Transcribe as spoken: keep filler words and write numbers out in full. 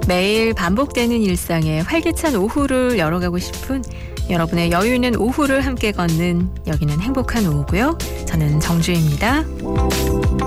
매일 반복되는 일상에 활기찬 오후를 열어가고 싶은 여러분의 여유 있는 오후를 함께 걷는 여기는 행복한 오후고요. 저는 정주희입니다.